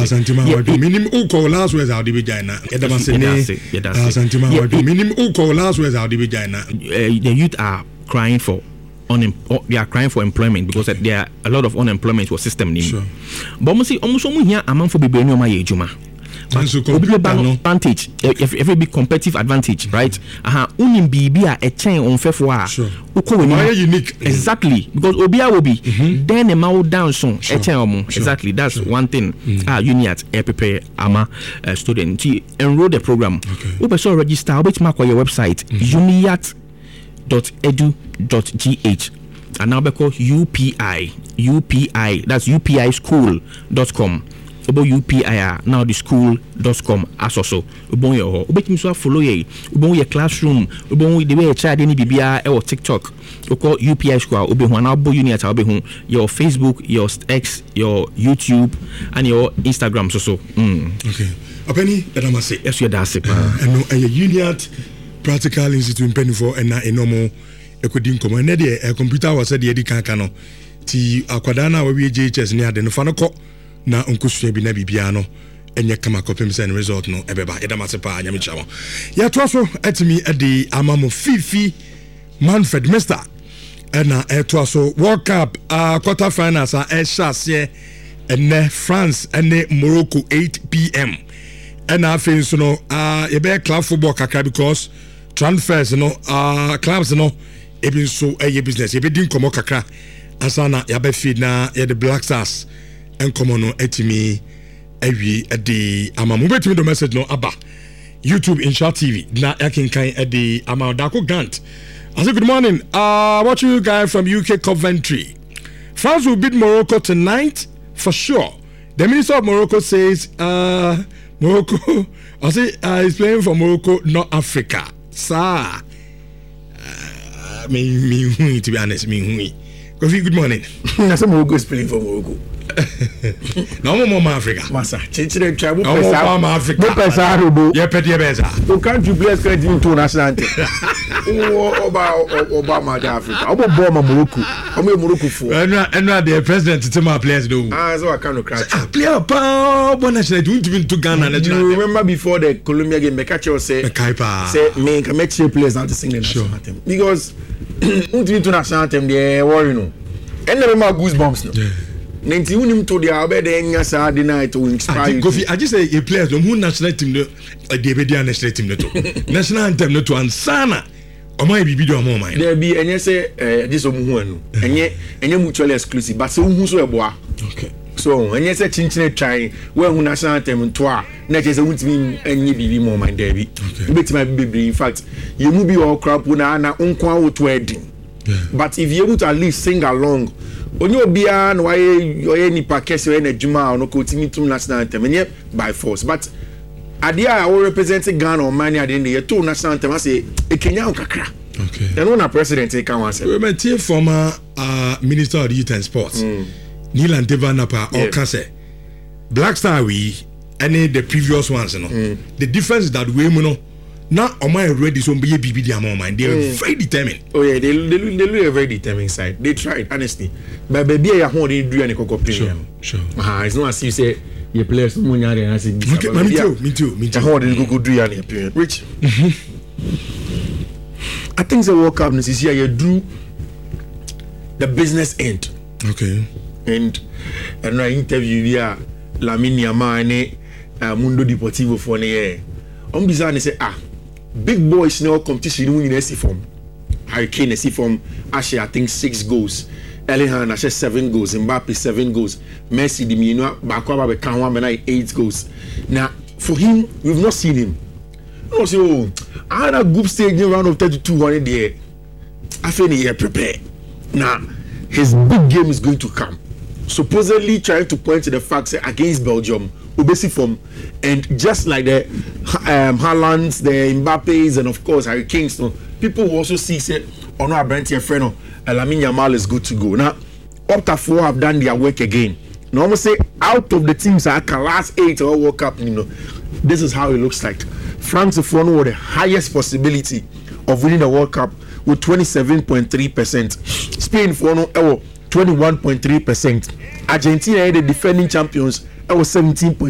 Santima minimum uko last words out the vagina. Santima minimum uko last words out the vagina. The youth are crying for they are crying for employment because there are a lot of unemployment for system. Sure. But almost here among for people no my juma. Advantage, every big competitive advantage, right? Unim BB a chain on Fefwa. Unique. Exactly, because Obia will be then a mouth down soon. Exactly, that's one thing. Uniat prepare ama student to enroll the program. Okay. So register which mark on your website uniat.edu.gh and now because UPI that's upischool.com. About UPI now the school.com as also ubon your obetim so follow ye ubon your classroom ubon the way child any bibia or TikTok you call UPI school obe ho na bo Uniat obe ho your Facebook, your X, your YouTube and your Instagram so okay openi edamase yes you da sick and a Uniat Practical Institute in Penifo and na enomo ekodi nkomo na de computer was said ye kan no ti akwada na we JHS ne ade no fa no ko na onkusua bi na bibia no enye kama kopem sen result no ebeba edamase pa anyame chawo ya toso atimi ade amamo fifi Manfred Mr na toso World Cup quarter finals shase ene France ene Morocco 8 p.m. and afin so no ye be club football kakra because transfers no clubs no ebin so business ye be din komo kakra asana ya be feed na ye the Black Stars en komono etimi ewi ade amamu betimi do message no aba YouTube Insha TV na yakinkan ade amadako Grant. I say good morning. Watching you guys from UK Coventry. France will beat Morocco tonight for sure. The Minister of Morocco says Morocco I say is playing for Morocco, not Africa. Sir. Me to be honest, me. Good morning. I say Morocco is playing for Morocco. No more Africa. Massa, Chichire Chabu, Africa. Yeah, Petty Beza. You can't you bless credit into national anthem? Obama, Africa. Obama, Morocco. I'm a Morocco for. And the president to my players do. So I can't crash. Player power, but I said, don't even to Ghana. You remember before the Colombia game, Mekacho said, make sure players out to sing the national anthem. Because, to national anthem, they're worrying. And never more goosebumps. No. 90 unim to the abed enya sa de night to inspire. Kofi, I just say a players who national team no Davidian national team no to. National anthem no to ansana. O my bibi do am mind. There be enye say this omu anu. Enye mutually exclusive but so hu so eboa. Okay. So enye say chinchine try we hu national anthem to a na je say wuntimi enye bibi mo mind there bi. Betima bibi in fact you mu bi all crap na nkwa wo to edin. But if you able to at least sing along onyo bia no waye nipa kese we na djuma no ko timi tum national anthem enye by force but ade a we represent Ghana or mani ade ne to national anthem say e Kenya kakra. Okay. Then when a president can one say we met former Minister of Youth and Sports Nilan Devanapa or say Black Star we any the previous ones no the difference is that we no now, on my ready so be BB their mind. They are very determined. Oh yeah, they look a very determined side. They tried honestly, but baby, I want to do any cocoa premium. Sure. It's not as you say your players money and I say. Me too. I want to go do any premium. Rich. I think the World Cup this year you do the business end. Okay. And I interview here Lamine Yamal Mundo Deportivo for the year. Bizarre say big boys now competition winning SC form. Hurricane SC form Ashe I think 6 goals. Elihan Ashe 7 goals. Mbappe 7 goals. Messi the Mino Bakwa be can one 8 goals. Now for him we've not seen him. No say I had a group stage in round of 32 1 there. I feel he prepare. Now his big game is going to come. Supposedly trying to point to the fact say against Belgium Obesi form and just like the Haalands, the Mbappes and of course Harry Kane, so people will also see say Ono Abrante Freno Lamine Yamal is good to go. Now Opta 4 have done their work again. Now almost say out of the teams that can last 8 or World Cup, this is how it looks like. France for with the highest possibility of winning the World Cup with 27.3%. Spain for 21.3%. Argentina the defending champions was 17.